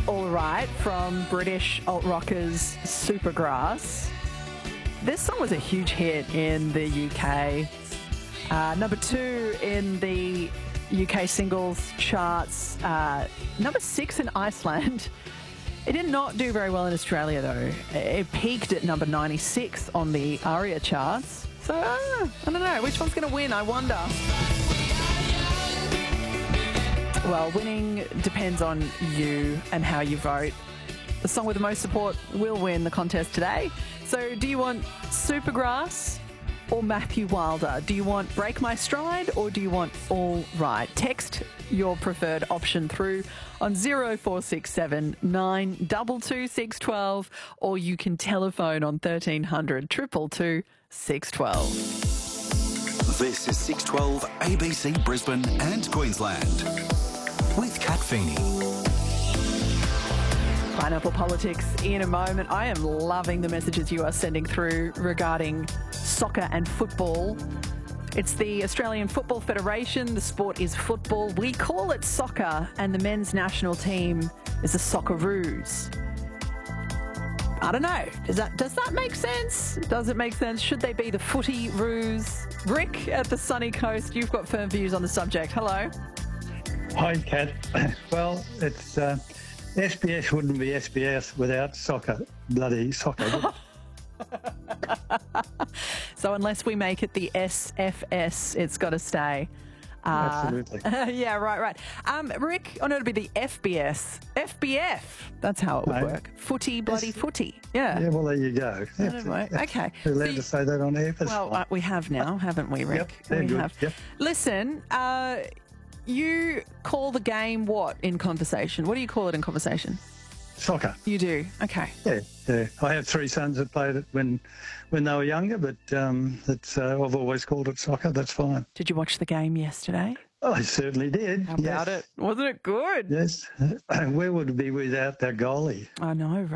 All Right from British alt rockers Supergrass. This song was a huge hit in the UK. Number 2 in the UK singles charts. Number 6 in Iceland. It did not do very well in Australia, though. It peaked at number 96 on the ARIA charts. So, I don't know. Which one's going to win, I wonder? Well, winning depends on you and how you vote. The song with the most support will win the contest today. So, do you want Supergrass or Matthew Wilder? Do you want Break My Stride or do you want All Right? Text your preferred option through on 0467 922 612, or you can telephone on 1300 222 612. This is 612 ABC Brisbane and Queensland with Kat Feeney. Pineapple Politics in a moment. I am loving the messages you are sending through regarding soccer and football. It's the Australian Football Federation. The sport is football. We call it soccer, and the men's national team is the Socceroos. I don't know. Does that make sense? Does it make sense? Should they be the Footy-roos? Rick at the sunny coast, you've got firm views on the subject. Hello. Hi, Kat. Well, it's SBS wouldn't be SBS without soccer. Bloody soccer. So unless we make it the SFS, it's got to stay. Absolutely. Yeah, right. Rick, no, it'll be the FBS. FBF. That's how it would work. Footy, bloody footy. Yeah. Yeah, well, there you go. Anyway, okay. We're allowed to say that on air. Well, we have now, haven't we, Rick? Yep, we good. have. Yep. Listen, you call the game what in conversation? What do you call it in conversation? Soccer. You do? Okay. Yeah. I have 3 sons that played it when they were younger, but I've always called it soccer. That's fine. Did you watch the game yesterday? I certainly did. How about it? Wasn't it good? Yes. Where would it be without that goalie? I know, right?